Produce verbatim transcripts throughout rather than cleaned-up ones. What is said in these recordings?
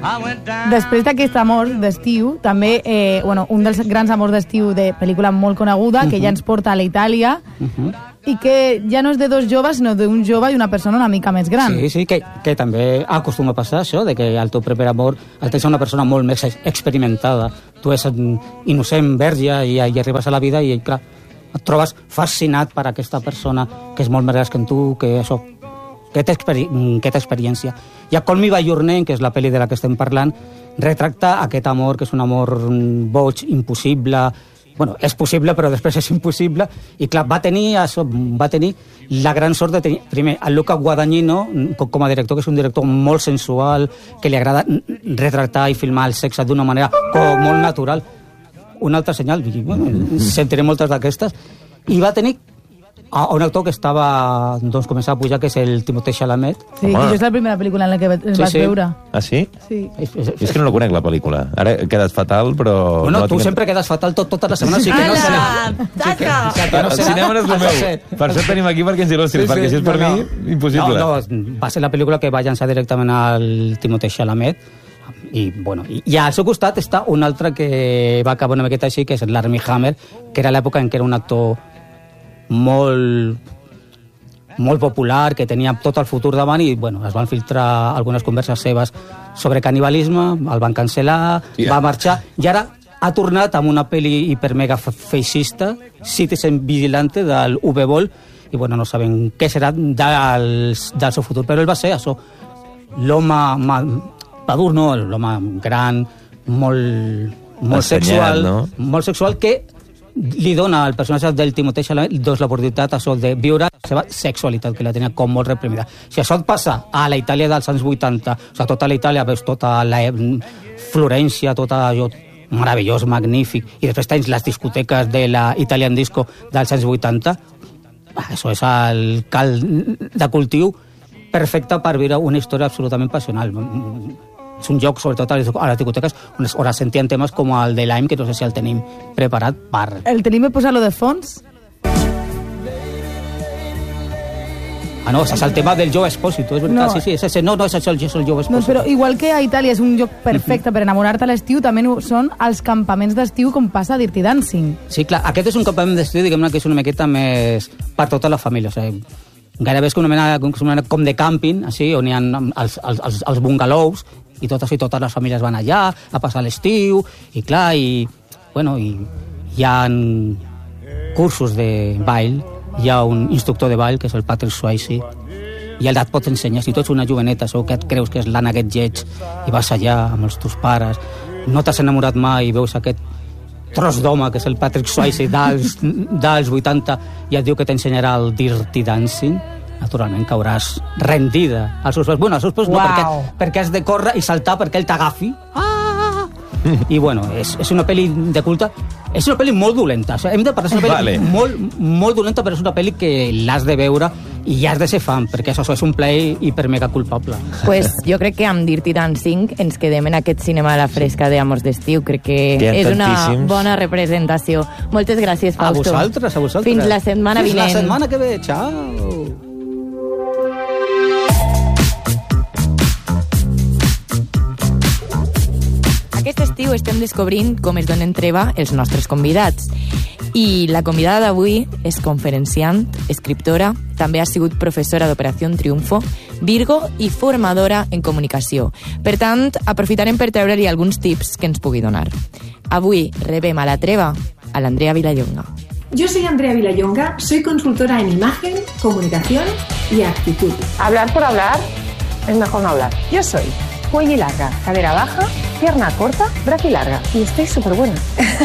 Després d'aquest amor d'estiu, també eh, bueno, un dels grans amors d'estiu de pel·lícula molt coneguda, uh-huh. que ja ens porta a la Itàlia, uh-huh. i que ja no és de dos joves, sinó d'un jove i una persona una mica més gran. Sí, sí, que, que també acostuma a passar això, de que el teu primer amor el tens una persona molt més experimentada. Tu és innocent, verge, i, i arribes a la vida i, clar, et trobes fascinat per aquesta persona que és molt més gran que tu, que això, que té, experi que té experiència. I a Call Me by Your Name, que és la pel·li de la que estem parlant, retracta aquest amor, que és un amor boig, impossible. Bueno, és possible, però després és impossible. I clar, va tenir, això, va tenir la gran sort de tenir, primer, el Luca Guadagnino, com a director, que és un director molt sensual, que li agrada retractar i filmar el sexe d'una manera com molt natural. Un altre senyal, bueno, sentiré moltes d'aquestes. I va tenir a un actor que estava, doncs, començava a pujar, que és el Timothée Chalamet. Sí, que és la primera pel·lícula en la que el sí, vas sí. veure. Ah, sí? Sí. És, és que no la conec, la pel·lícula. Ara he quedat fatal, però... Bueno, no tu tinc... sempre quedes fatal tot, totes les setmanes, sí que no sé... Sí que, sí que no el sé... cinema no és el meu. Per això tenim aquí perquè ens il·lustris, sí, sí, perquè si és per no, mi, no. impossible. No, no, va ser la pel·lícula que va llançar directament al Timothée Chalamet, i, bueno, i, i al seu costat està un altre que va acabar una miqueta així, que és l'Armie Hammer, que era l'època en què era un actor molt... molt popular, que tenia tot el futur davant i bueno, es van filtrar algunes converses seves sobre canibalisme, el van cancel·lar, yeah. va marxar i ara ha tornat amb una pel·li hipermega feixista, Citizen Vigilante del Uwe Boll, i bueno, no sabem què serà del, del seu futur, però ell va ser això, l'home madur, no, l'home gran, molt, molt Assenyat, sexual, no? molt sexual, que li dona al personatge del Timothée Chalamet doncs, l'oportunitat això de viure la seva sexualitat, que la tenia com molt reprimida. Si això et passa a la Itàlia dels anys vuitanta, o sigui, tota la Itàlia, veus tota la Florència, tot allò meravellós, magnífic, i després tens les discoteques de la Italian Disco dels anys vuitanta, això és el cal de cultiu perfecte per viure una història absolutament passional. És un joc, sobretot a les discoteques, on es sentien temes com el de Lime, que no sé si el tenim preparat per... El tenim a posar-lo de fons? Ah, no, és el tema del Joe Espósito, és veritat, no. sí, sí, és ese, no, no, és això, és el Joe Espósito. No, però igual que a Itàlia és un lloc perfecte per enamorar-te a l'estiu, també són els campaments d'estiu com passa a Dirty Dancing. Sí, clar, aquest és un campament d'estiu, diguem-ne que és una miqueta més per tota la família, o sigui, gairebé és com una mena, com, una mena com de càmping, així, on hi ha els, els, els, els bungalows, i totes i totes les famílies van allà a passar l'estiu, i clar, i, bueno, i hi ha cursos de ball, hi ha un instructor de ball, que és el Patrick Swayze, i ell et pot ensenyar, si tu ets una joveneta, o que et creus que és l'Anna Get-Jetz, i vas allà amb els teus pares, no t'has enamorat mai, i veus aquest tros d'home, que és el Patrick Swayze dels, dels vuitanta, i et diu que t'ensenyarà el Dirty Dancing, naturalment cauràs rendida als seus peus. Bueno, als seus peus wow. no, perquè, perquè has de córrer i saltar perquè ell t'agafi. Ah! I bueno, és, és una pel·li de culte, és una pel·li molt dolenta. O sigui, hem de parlar d'una pel·li vale. molt, molt dolenta, però és una pel·li que l'has de veure i ja has de ser fan, perquè això és un plaer hipermega culpable. Pues jo crec que amb Dirty Dancing ens quedem en aquest cinema a la fresca d'Amors d'estiu. Crec que és una bona representació. Moltes gràcies, Fausto. A vosaltres, a vosaltres. Fins la setmana Fins vinent. Fins la setmana que ve. Ciao. Aquest estiu estem descobrint com es donen treva els nostres convidats. I la convidada d'avui és conferenciant, escriptora, també ha sigut professora d'Operació Triunfo, Virgo i formadora en comunicació. Per tant, aprofitarem per treure-li alguns tips que ens pugui donar. Avui rebem a la treva a l'Andrea Vilallonga. Yo soy Andrea Vilallonga, soy consultora en imagen, comunicación y actitud. Hablar por hablar es mejor no hablar. Yo soy cuello y larga, cadera baja, pierna corta, brazo y larga. Y estoy súper buena.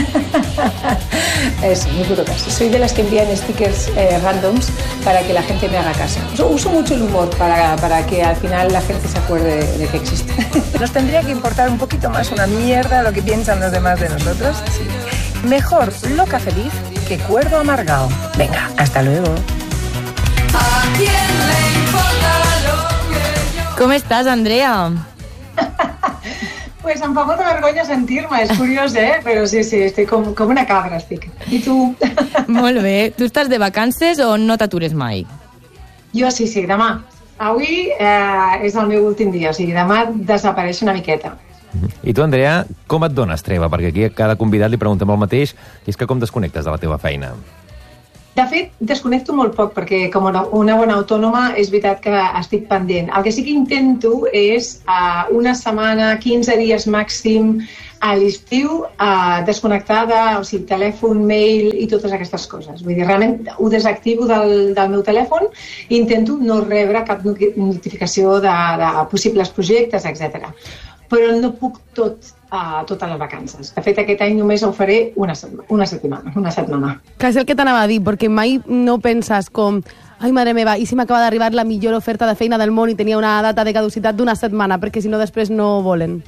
Eso, muy puro caso. Soy de las que envían stickers eh, randoms para que la gente me haga caso. Uso mucho el humor para, para que al final la gente se acuerde de, de que existe. Nos tendría que importar un poquito más una mierda lo que piensan los demás de nosotros. Sí. Mejor loca feliz que cuerdo amargado. Venga, hasta luego. ¿A quién le importa lo que yo... ¿Cómo estás, Andrea? Pues em fa molta vergonya sentir-me, és curiós, eh? Però sí, sí, estic com, com una cabra, estic. I tu? Molt bé. Tu estàs de vacances o no t'atures mai? Jo sí, sí, demà. Avui eh, és el meu últim dia, o sigui, demà desapareix una miqueta. I tu, Andrea, com et dones treva? Perquè aquí a cada convidat li preguntem el mateix, i és que com desconnectes de la teva feina? De fet, desconnecto molt poc, perquè com una, una bona autònoma és veritat que estic pendent. El que sí que intento és uh, una setmana, quinze dies màxim a l'estiu, uh, desconnectar de o sigui, telèfon, mail i totes aquestes coses. Vull dir, realment ho desactivo del, del meu telèfon i intento no rebre cap notificació de, de possibles projectes, etcètera. Però no puc tot, uh, totes les vacances. De fet, aquest any només ho faré una, una setmana. Una setmana. Que és el que t'anava a dir, perquè mai no penses com ai, mare meva, i si m'acaba d'arribar la millor oferta de feina del món i tenia una data de caducitat d'una setmana, perquè si no després no volen.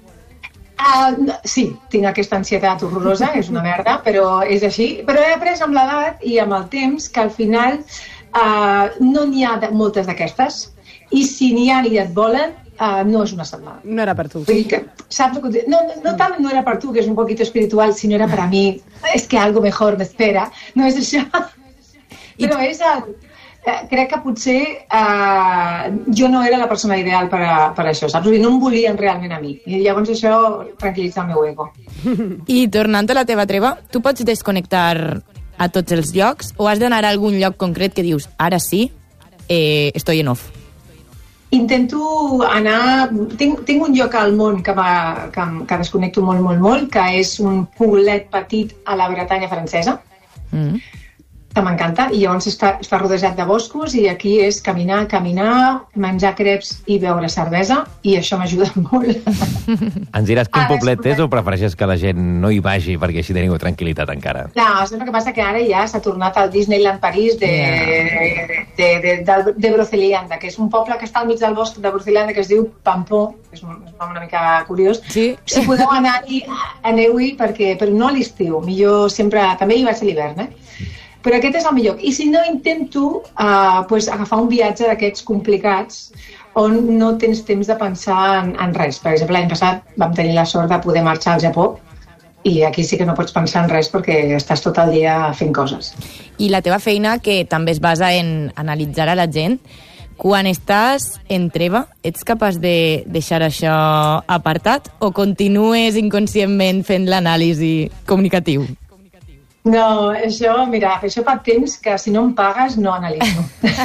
Uh, sí, tinc aquesta ansietat horrorosa, és una merda, però és així. Però he après amb l'edat i amb el temps que al final uh, no n'hi ha de, moltes d'aquestes, i si n'hi ha i et volen, Uh, no és una setmana. No era per tu. Que, saps? No, no, no tant no era per tu, que és un poquito espiritual, sinó era per a mi. És que algo mejor m'espera. No és això. Però és el... Crec que potser uh, jo no era la persona ideal per, a, per a això, saps? No em volien realment a mi. I llavors això tranquil·litza el meu ego. I tornant a la teva treva, tu pots desconnectar a tots els llocs o has d'anar a algun lloc concret que dius, ara sí, eh, estoy en off? Intento anar... Tinc, tinc un lloc al món que, que, que desconnecto molt, molt, molt, que és un poblet petit a la Bretanya francesa, mm. que m'encanta, i llavors està, està rodejat de boscos, i aquí és caminar, caminar, menjar creps i beure cervesa, i això m'ajuda molt. Ens diràs quin poblet és o prefereixes que la gent no hi vagi perquè així teniu tranquil·litat encara? No, és el que passa que ara ja s'ha tornat al Disneyland París de, yeah. de, de, de, de Brocelianda, que és un poble que està al mig del bosc de Brocelianda que es diu Pampó, és un, és un nom una mica curiós. Sí. Si podeu anar-hi, aneu-hi, perquè, però no a l'estiu, millor sempre, també hi vaig a l'hivern, eh? Però aquest és el millor. I si no, intento uh, pues, agafar un viatge d'aquests complicats on no tens temps de pensar en, en res. Per exemple, l'any passat vam tenir la sort de poder marxar al Japó i aquí sí que no pots pensar en res perquè estàs tot el dia fent coses. I la teva feina, que també es basa en analitzar a la gent, quan estàs en treva, ets capaç de deixar això apartat o continues inconscientment fent l'anàlisi comunicatiu? No, això, mira, això fa temps que si no em pagues no analitzo.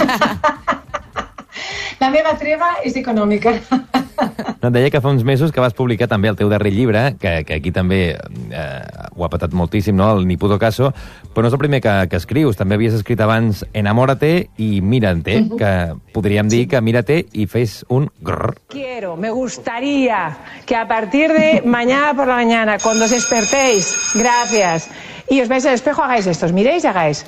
La meva treva és econòmica. No, et deia que fa uns mesos que vas publicar també el teu darrer llibre, que, que aquí també eh, ho ha patat moltíssim, no?, el Ni puto caso, però no és el primer que, que escrius. També havies escrit abans Enamórate i Mírate, uh-huh. que podríem dir que Mírate i fes un grrr. Quiero, me gustaría que a partir de mañana por la mañana, cuando os despertéis, gracias, y os veáis al espejo, hagáis esto, os miréis y hagáis...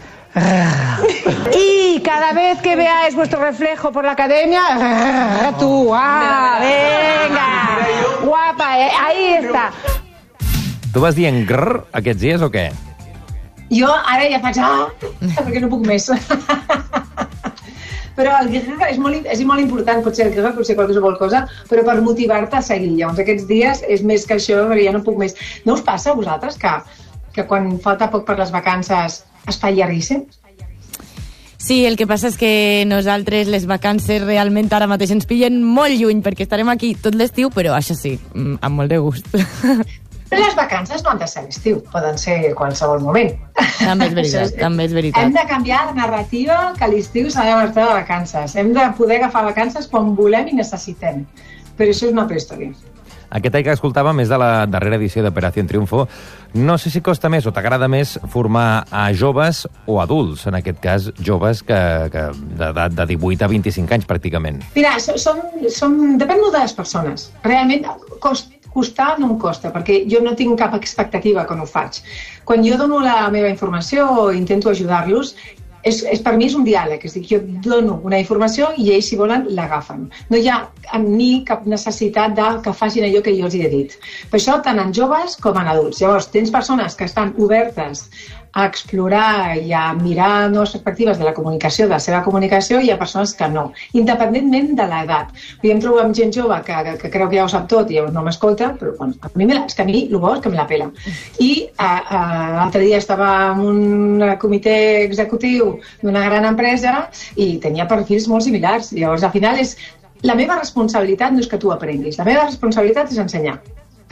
Y cada vez que veáis vuestro reflejo por la academia, tú, ah, venga, guapa, eh, ahí está. Tu vas dient grrr aquests dies o què? Jo ara ja faig ah, perquè no puc més. Però el grrr és molt, és molt important, potser el grrr, potser qualsevol cosa, però per motivar-te a seguir. Llavors aquests dies és més que això, però ja no puc més. No us passa a vosaltres que, que quan falta poc per les vacances es fa llarguíssim? Sí, el que passa és que nosaltres les vacances realment ara mateix ens pillen molt lluny perquè estarem aquí tot l'estiu, però això sí, amb molt de gust. Però les vacances no han de ser l'estiu, poden ser qualsevol moment. També és veritat, és, també és veritat. Hem de canviar la narrativa que a l'estiu s'ha de marxar de vacances. Hem de poder agafar vacances quan volem i necessitem. Però això és una altra història. Aquest any que escoltàvem és de la darrera edició d'Operació Triunfo. No sé si costa més o t'agrada més formar a joves o adults, en aquest cas joves que, que d'edat de divuit a vint-i-cinc anys pràcticament. Mira, som, som, depèn molt de les persones. Realment cost, costar no em costa, perquè jo no tinc cap expectativa quan ho faig. Quan jo dono la meva informació o intento ajudar-los, És, és, per mi és un diàleg, és a dir, jo dono una informació i ells, si volen, l'agafen. No hi ha en mi cap necessitat de que facin allò que jo els he dit. Per això, tant en joves com en adults. Llavors, tens persones que estan obertes a explorar i a mirar noves perspectives de la comunicació, de la seva comunicació, i hi ha persones que no, independentment de l'edat. Jo em trobo amb gent jove que, que, que creu que ja ho sap tot i llavors no m'escolta, però bueno, a mi, és que a mi el bo és que me la pela. I l'altre dia estava en un comitè executiu d'una gran empresa i tenia perfils molt similars. Llavors, al final, és la meva responsabilitat no és que tu aprenguis, la meva responsabilitat és ensenyar.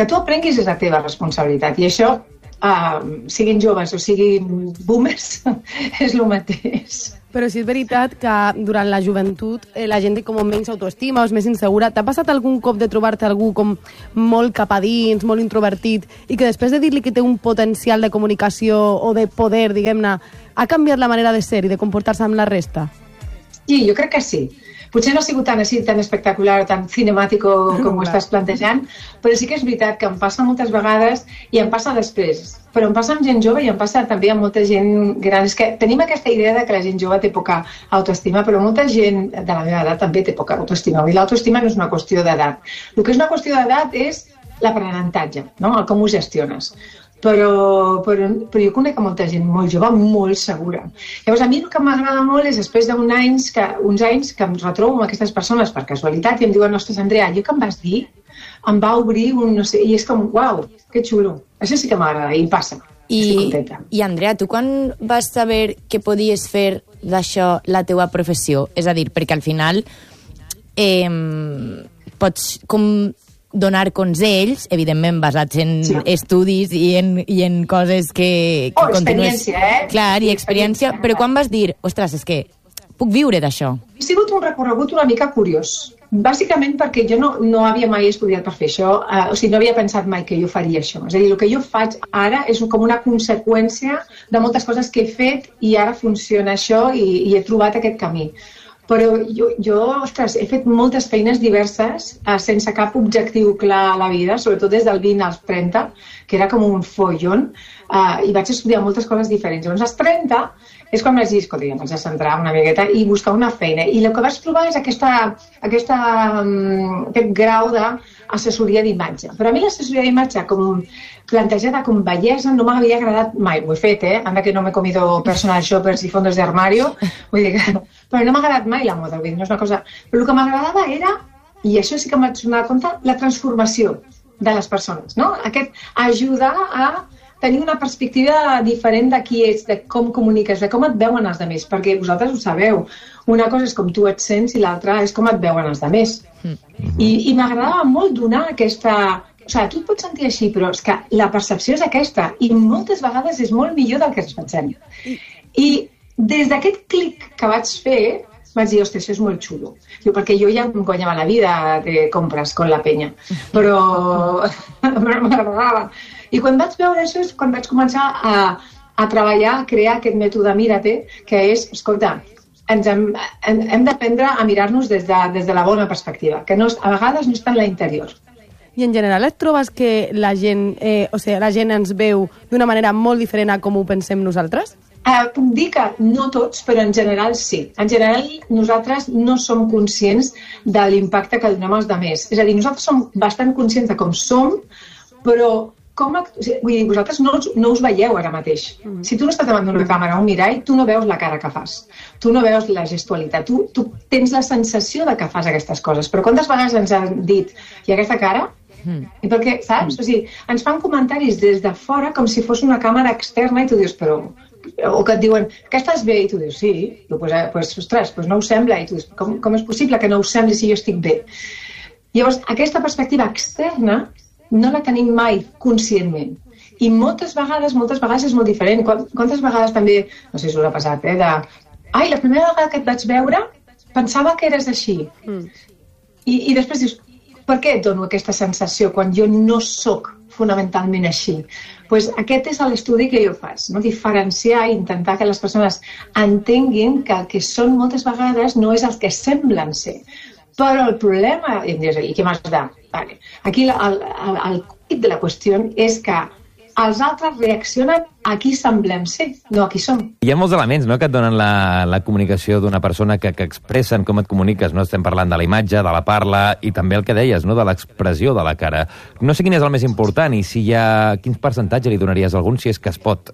que tu aprenguis és la teva responsabilitat. I això, uh, siguin joves o siguin boomers, és el mateix. Però sí és veritat que durant la joventut eh, la gent té com menys autoestima o és més insegura. T'ha passat algun cop de trobar-te algú com molt cap a dins, molt introvertit, i que després de dir-li que té un potencial de comunicació o de poder, diguem-ne, ha canviat la manera de ser i de comportar-se amb la resta? Sí, jo crec que sí. Potser no ha sigut tan així, tan espectacular o tan cinemàtic com ho estàs plantejant, però sí que és veritat que em passa moltes vegades i em passa després. Però em passa amb gent jove i em passa també amb molta gent gran. És que tenim aquesta idea de que la gent jove té poca autoestima, però molta gent de la meva edat també té poca autoestima. I l'autoestima no és una qüestió d'edat. El que és una qüestió d'edat és l'aprenentatge, no? El com ho gestiones. Però, però, però jo conec molta gent molt jove, molt segura. Llavors, a mi el que m'agrada molt és després d'uns anys, que, uns anys que em retrobo amb aquestes persones per casualitat i em diuen, ostres, Andrea, allò que em vas dir em va obrir un, no sé, i és com, uau, que xulo. Això sí que m'agrada i passa. I, I Andrea, tu quan vas saber que podies fer d'això la teua professió? És a dir, perquè al final eh, pots com donar consells, evidentment basats en sí. estudis i en, i en coses que, que oh, continues... experiència, eh? Clar, i experiència, però quan vas dir, ostres, és que puc viure d'això? Ha sigut un recorregut una mica curiós. Bàsicament perquè jo no, no havia mai estudiat per fer això, eh, o sigui, no havia pensat mai que jo faria això. És a dir, el que jo faig ara és com una conseqüència de moltes coses que he fet i ara funciona això i, i he trobat aquest camí. Però jo, jo ostres, he fet moltes feines diverses eh, sense cap objectiu clar a la vida, sobretot des del vint als trenta, que era com un follon, eh, i vaig estudiar moltes coses diferents. Llavors, als trenta és quan vaig dir, escolta, ja vaig a centrar una miqueta i buscar una feina. I el que vaig trobar és aquesta, aquesta, um, aquest grau d'assessoria d'imatge. Però a mi l'assessoria d'imatge, com plantejada com bellesa, no m'havia agradat mai. Ho he fet, eh? Anda que no m'he comido personal shoppers i fondos de armario. Vull dir que... Però no m'ha agradat mai la moda, vull dir, no és una cosa... Però el que m'agradava era, i això sí que em vaig donar compte, la transformació de les persones, no? Aquest ajudar a tenir una perspectiva diferent de qui ets, de com comuniques, de com et veuen els altres, perquè vosaltres ho sabeu. Una cosa és com tu et sents i l'altra és com et veuen els altres. Mm. I, i m'agradava molt donar aquesta... O sigui, tu et pots sentir així, però és que la percepció és aquesta i moltes vegades és molt millor del que ens pensem. I des d'aquest clic que vaig fer, vaig dir, ostres, això és molt xulo. Diu, perquè jo ja em guanyava la vida de compres con la penya, però m'agradava. I quan vaig veure això és quan vaig començar a, a treballar, a crear aquest mètode Mírate, que és, escolta, ens hem, hem d'aprendre a mirar-nos des de, des de la bona perspectiva, que no, a vegades no està en l'interior. I en general et trobes que la gent, eh, o sigui, la gent ens veu d'una manera molt diferent a com ho pensem nosaltres? Eh, puc dir que no tots, però en general sí. En general nosaltres no som conscients de l'impacte que donem als altres. És a dir, nosaltres som bastant conscients de com som, però com act... o sigui, vull dir, vosaltres no us, no us veieu ara mateix. Mm. Si tu no estàs davant d'una càmera o un mirall, tu no veus la cara que fas. Tu no veus la gestualitat. Tu, tu tens la sensació de que fas aquestes coses. Però quantes vegades ens han dit, i aquesta cara? Mm. I perquè, saps? O sigui, ens fan comentaris des de fora com si fos una càmera externa i tu dius, però... O que et diuen, que estàs bé? I tu dius, sí. I tu, pues, pues, ostres, pues no ho sembla. I tu dius, com, com és possible que no ho sembli si jo estic bé? Llavors, aquesta perspectiva externa no la tenim mai conscientment. I moltes vegades, moltes vegades és molt diferent. Quantes vegades també, no sé si us ha passat, eh, de... Ai, la primera vegada que et vaig veure pensava que eres així. Mm. I, I després dius, per què et dono aquesta sensació quan jo no sóc fonamentalment així? Pues aquest és l'estudi que jo faig, no? Diferenciar i intentar que les persones entenguin que el que són moltes vegades no és el que semblen ser. Però el problema, i em dius, i què m'has de? Vale. Aquí el, el, el quid de la qüestió és que els altres reaccionen a qui semblem ser, no a qui som. Hi ha molts elements, no?, que et donen la, la comunicació d'una persona que, que expressen com et comuniques, no? Estem parlant de la imatge, de la parla i també el que deies, no?, de l'expressió de la cara. No sé quin és el més important i si hi ha... quin percentatge li donaries a algun, si és que es pot?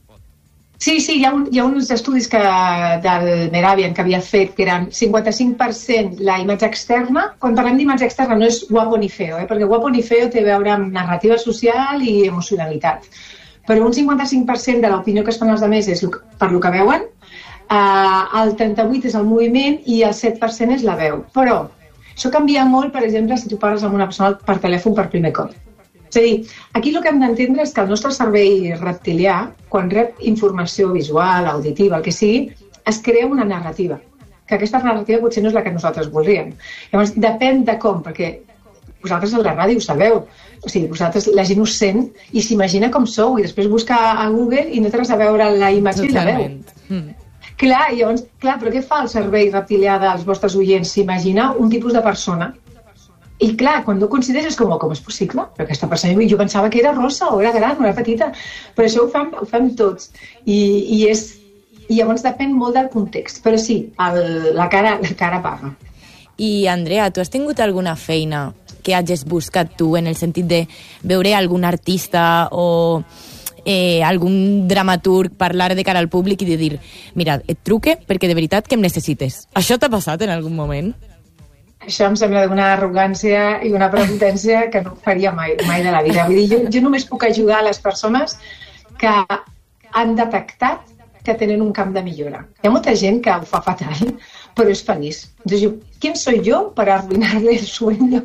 Sí, sí, hi ha, un, hi ha uns estudis que, del Meravian que havia fet que eren cinquanta-cinc per cent la imatge externa. Quan parlem d'imatge externa no és guapo ni feo, eh? Perquè guapo ni feo té a veure amb narrativa social i emocionalitat. Però un cinquanta-cinc per cent de l'opinió que es fan els altres és per lo que veuen, eh, el trenta-vuit per cent és el moviment i el set per cent és la veu. Però això canvia molt, per exemple, si tu parles amb una persona per telèfon per primer cop. És a dir, aquí el que hem d'entendre és que el nostre cervell reptilià, quan rep informació visual, auditiva, el que sigui, es crea una narrativa, que aquesta narrativa potser no és la que nosaltres voldríem. Llavors, depèn de com, perquè vosaltres a la ràdio ho sabeu, o sigui, vosaltres, la gent us sent i s'imagina com sou, i després busca a Google i no té res a veure la imatge i la veu. Mm. Clar, llavors, clar, però què fa el cervell reptilià dels vostres oients? S'imagina un tipus de persona. I clar, quan tu consideres és com, com és possible? Però aquesta persona, jo pensava que era rossa o era gran o era petita, però això ho fem, ho fem tots. I, i, és, i llavors depèn molt del context, però sí, el, la, cara, la cara paga. I Andrea, tu has tingut alguna feina que hagis buscat tu en el sentit de veure algun artista o eh, algun dramaturg parlar de cara al públic i de dir, mira, et truque perquè de veritat que em necessites. Això t'ha passat en algun moment? Això em sembla d'una arrogància i una prepotència que no faria mai, mai de la vida. Vull dir, jo, jo només puc ajudar a les persones que han detectat que tenen un camp de millora. Hi ha molta gent que ho fa fatal, però és feliç. Entonces, jo, ¿quién soy yo para arruinarle el sueño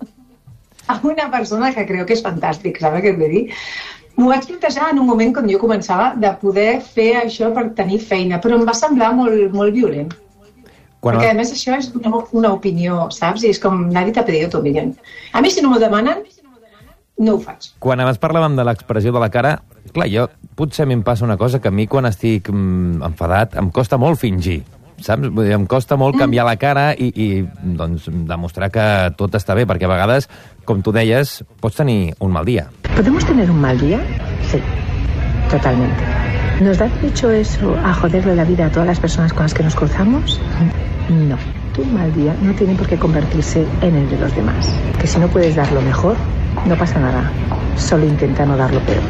a una persona que creu que és fantàstic? Saps què et vull dir? M'ho vaig plantejar en un moment quan jo començava de poder fer això per tenir feina, però em va semblar molt, molt violent. Quan perquè a més això és una, una opinió, saps? I és com nadie t'ha pedido tu opinió. A mi si no m'ho demanen, no ho faig. Quan abans parlàvem de l'expressió de la cara, clar, jo potser a mi em passa una cosa que a mi quan estic mm, enfadat em costa molt fingir, saps? Vull dir, em costa molt canviar la cara i, i doncs, demostrar que tot està bé, perquè a vegades, com tu deies, pots tenir un mal dia. ¿Podemos tener un mal día? Sí, totalmente. ¿Nos da derecho eso a joderle la vida a todas las personas con las que nos cruzamos? No. Tu mal día no tiene por qué convertirse en el de los demás. Que si no puedes dar lo mejor, no pasa nada. Solo intenta no dar lo peor.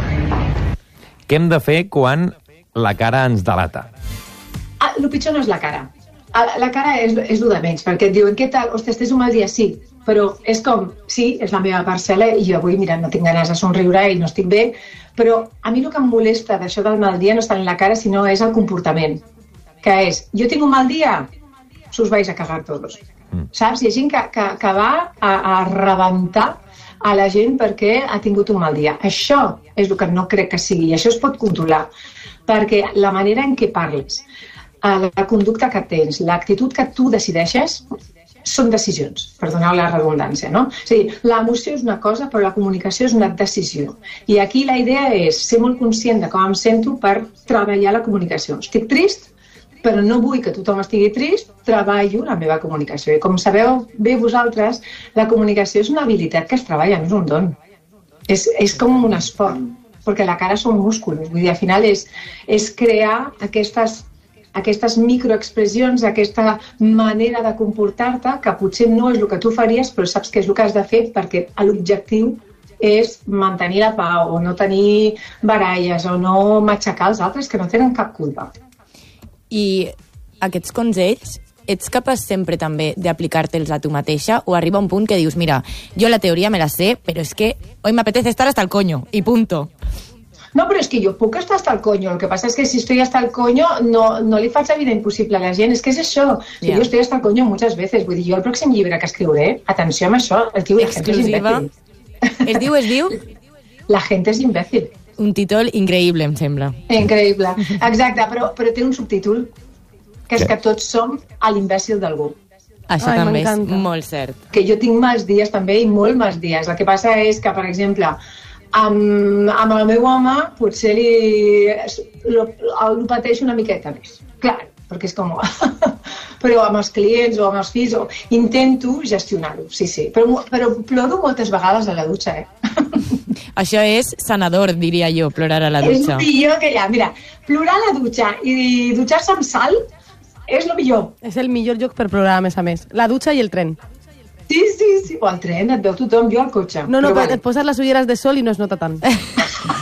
Què hem de fer quan la cara ens delata? Ah, el pitjor no és la cara. La cara és, és el de menys, perquè et diuen, què tal? Ostres, tens un mal dia? Sí, però és com, sí, és la meva parcel·la i jo avui, mira, no tinc ganes de somriure i no estic bé, però a mi el que em molesta d'això del mal dia no és tant la cara, sinó és el comportament, que és, jo tinc un mal dia, s'us vais a cagar tots. Mm. Saps? Hi ha gent que, que, que va a, a rebentar a la gent perquè ha tingut un mal dia. Això és el que no crec que sigui, i això es pot controlar, perquè la manera en què parles, la conducta que tens, l'actitud que tu decideixes, són decisions, perdoneu la redundància, no? És a dir, l'emoció és una cosa, però la comunicació és una decisió. I aquí la idea és ser molt conscient de com em sento per treballar la comunicació. Estic trist, però no vull que tothom estigui trist, treballo la meva comunicació. I com sabeu bé vosaltres, la comunicació és una habilitat que es treballa, no és un don. És, és com un esport, perquè la cara són músculs. Vull dir, al final és, és crear aquestes aquestes microexpressions, aquesta manera de comportar-te, que potser no és el que tu faries, però saps que és el que has de fer perquè l'objectiu és mantenir la pau, o no tenir baralles, o no matxacar els altres que no tenen cap culpa. I aquests consells, ets capaç sempre també d'aplicar-te'ls a tu mateixa o arriba un punt que dius, mira, jo la teoria me la sé, però és que hoy me apetece estar hasta el coño, i punto. No, però és que jo puc estar hasta el coño. El que passa és que si estoy hasta el coño no, no li faig la vida impossible a la gent. És que és això. O sigui, yeah. Jo estoy hasta el coño muchas veces. Vull dir, jo el pròxim llibre que escriuré, atenció amb això, el tio, la gent és imbècil. Es diu, es diu? La gent és imbècil. Un títol increïble, em sembla. Increïble. Exacte, però, però té un subtítol, que és que tots som a l'imbècil d'algú. Això Ai, també és molt cert. Que jo tinc mals dies també i molt mals dies. El que passa és que, per exemple, Amb, amb el meu home potser li, lo, el pateixo una miqueta més, clar, perquè és com però amb els clients o amb els fills o, intento gestionar-ho, sí, sí, però, però ploro moltes vegades a la dutxa, eh? Això és sanador, diria jo, plorar a la dutxa. És el millor que hi ha, mira, plorar a la dutxa i dutxar-se amb sal és el millor. És el millor lloc per plorar, a més a més, la dutxa i el tren. Sí, sí, sí. O al tren, et veu tothom, jo al cotxe. No, no, però vale. Et poses les ulleres de sol i no es nota tant.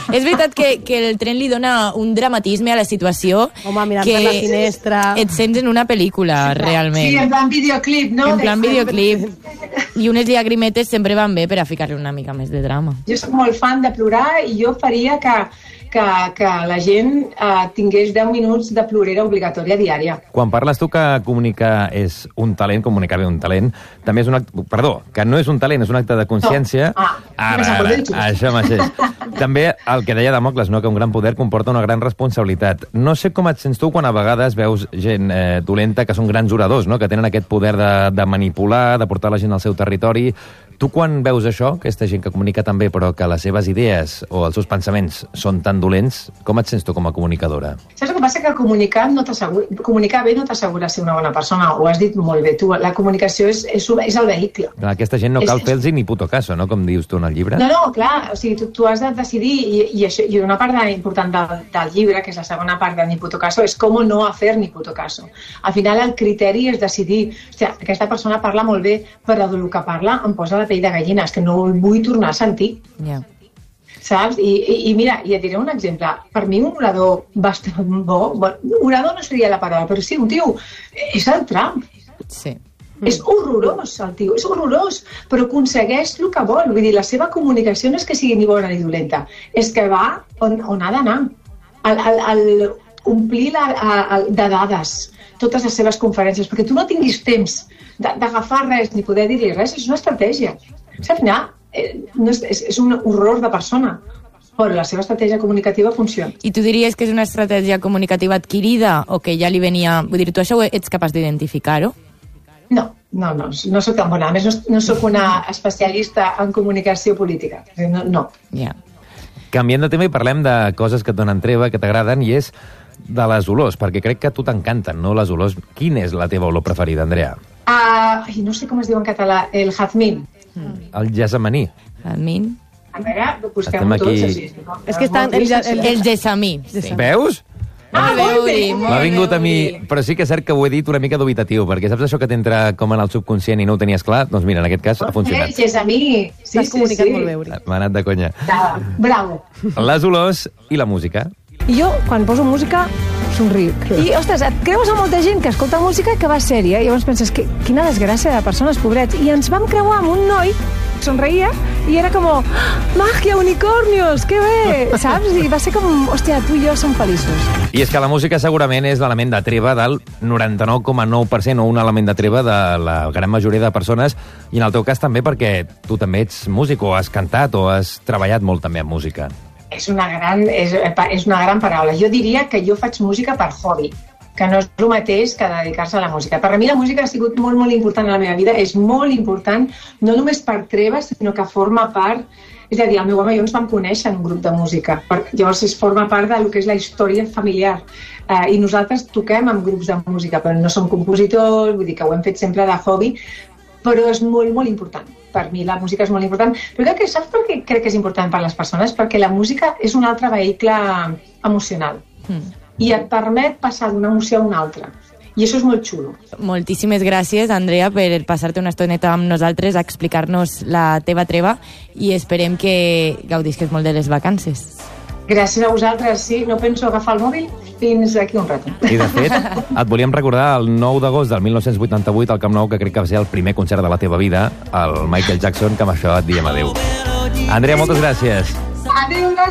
És veritat que, que el tren li dona un dramatisme a la situació. Home, mirant que per la finestra. Et sents en una pel·lícula, realment. Sí, en plan videoclip, no? En plan videoclip. I unes llagrimetes sempre van bé per a ficar-li una mica més de drama. Jo soc molt fan de plorar i jo faria que, que, que la gent eh, tingués deu minuts de plorera obligatòria diària. Quan parles tu que comunicar és un talent, comunicar bé un talent, també és un acte... Perdó, que no és un talent, és un acte de consciència. No. Ah, ara, ara, això mateix. També el que deia Damocles, no? Que un gran poder comporta una gran responsabilitat. No sé com et sents tu quan a vegades veus gent eh, dolenta que són grans oradors, no? Que tenen aquest poder de, de manipular, de portar la gent al seu territori. Tu quan veus això, aquesta gent que comunica tan bé però que les seves idees o els seus pensaments són tan dolents, com et sents tu com a comunicadora? Saps el que passa? Que comunicar, no comunicar bé no t'assegura ser una bona persona, ho has dit molt bé tu, la comunicació és, és, és el vehicle. Clar, aquesta gent no cal fer-los ni puto caso, no? Com dius tu en el llibre. No, no, clar, o sigui, tu, tu has de decidir i, i, això, i una part important del, del llibre, que és la segona part de ni puto caso, és com no hacer ni puto caso. Al final el criteri és decidir, hòstia, aquesta persona parla molt bé, però del que parla em posa la pell de gallina, és que no ho vull tornar a sentir. Yeah. Saps? I, i, I mira, i et diré un exemple. Per mi un orador bastant bo, bo, orador no seria la paraula, però sí, un tio, és el Trump. Sí. És horrorós, el tio, és horrorós, però aconsegueix el que vol. Vull dir, la seva comunicació no és que sigui ni bona ni dolenta, és que va on, on ha d'anar. El, el, el omplir la, el, de dades totes les seves conferències, perquè tu no tinguis temps d'agafar res ni poder dir-li res, és una estratègia. Al final, eh, no és, és, és un horror de persona, però la seva estratègia comunicativa funciona. I tu diries que és una estratègia comunicativa adquirida o que ja li venia... Vull dir, tu això ets capaç d'identificar-ho? No, no, no, no soc tan bona. A més, no, no soc una especialista en comunicació política. No. no. Yeah. Canviant de tema i parlem de coses que et donen treva, que t'agraden, i és de les olors, perquè crec que a tu t'encanten, no, les olors. Quina és la teva olor preferida, Andrea? Uh, no sé com es diu en català, el jazmín. Mm. El jassamí. Jazmín. A veure, busquem-ho tots. Així. És que estan... El, el, el jessamí. Sí. Veus? Ah, molt bé, m'ha vingut a mi, però sí que és cert que ho he dit una mica dubitatiu, perquè saps això que t'entra com en el subconscient i no ho tenies clar? Doncs mira, en aquest cas ha funcionat. Eh, jessamí. Sí, T'has sí, comunicat sí. molt bé, Uri. M'ha anat de conya. Bravo. Les olors i la música. I jo, quan poso música, somric. I, ostres, et creus a molta gent que escolta música que va sèria, i llavors penses que quina desgràcia de persones, pobrets. I ens vam creuar amb un noi, somreia, i era com, màgia, unicornios, que bé, saps? I va ser com, hòstia, tu i jo som feliços. I és que la música segurament és l'element de treva del noranta-nou coma nou per cent o un element de treva de la gran majoria de persones, i en el teu cas també perquè tu també ets músic o has cantat o has treballat molt també amb música. És una gran, és, és una gran paraula. Jo diria que jo faig música per hobby, que no és el mateix que dedicar-se a la música. Per a mi la música ha sigut molt, molt important a la meva vida, és molt important, no només per treva, sinó que forma part... És a dir, el meu home i jo ens vam conèixer en un grup de música, llavors es forma part del que és la història familiar. Eh, I nosaltres toquem en grups de música, però no som compositors, vull dir que ho hem fet sempre de hobby, però és molt, molt important. Per mi la música és molt important. Però crec que saps per què crec que és important per les persones? Perquè la música és un altre vehicle emocional. Mm. I et permet passar d'una emoció a una altra. I això és molt xulo. Moltíssimes gràcies, Andrea, per passar-te una estoneta amb nosaltres a explicar-nos la teva treva i esperem que gaudisques molt de les vacances. Gràcies a vosaltres, sí. No penso agafar el mòbil fins aquí un rato. I, de fet, et volíem recordar el nou d'agost del mil nou-cents vuitanta-vuit al Camp Nou, que crec que va ser el primer concert de la teva vida, el Michael Jackson, que amb això et diem adéu. Andrea, moltes gràcies. Adéu, gràcies.